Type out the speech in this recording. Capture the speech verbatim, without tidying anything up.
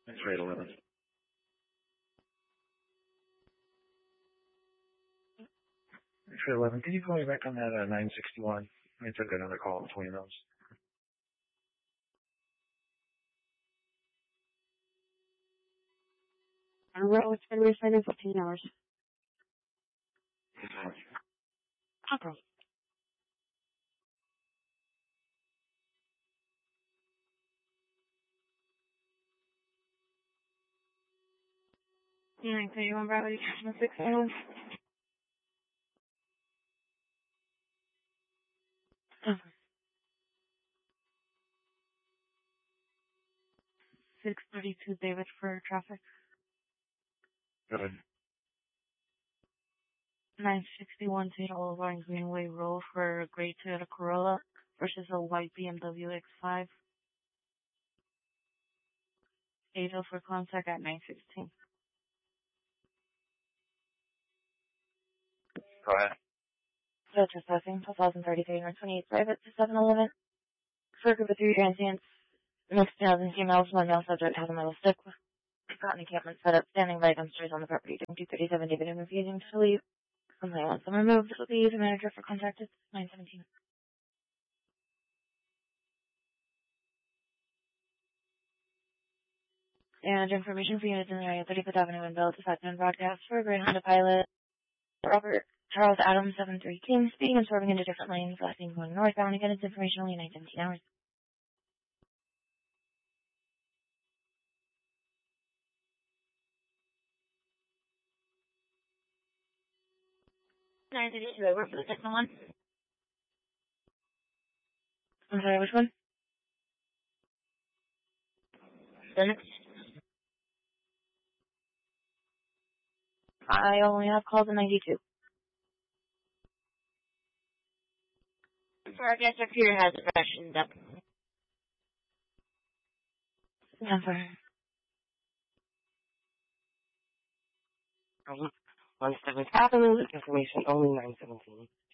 That's right, eleven. That's right, eleven. Can you call me back on that uh, nine sixty-one? I took another call between those. Alright, it's been restarted in fifteen hours. Okay. nine thirty-one Bradley, six hours. six thirty-two David for traffic. Good. nine sixty-one Taylor Boulevard Greenway Road for a gray Toyota Corolla versus a white B M W X five. Angel for contact at nine sixteen. Go ahead. So just passing twenty thirty-three North twenty-eighth Private to seven eleven. For a group of three transients, mixed males and females, one male subject has a metal stick. Got an encampment set up, standing by dumpsters on the property. two thirty-seven David and refusing to leave. Complaint wants them removed. This will be the manager for contact at nine seventeen. And information for units in the area, thirty-fifth Avenue and Bell, dispatch broadcast for a Grand Honda Pilot. Robert Charles Adams, seven three King, speeding and swerving into different lanes, last being going northbound. Again, it's information only nine seventeen hours. nine thirty-two, I work for the second one. I'm sorry, which one? The next. I only have calls in ninety-two. Sorry, I guess our computer has it freshened up. Number. Um, one seventh Avenue, information only nine seventeen.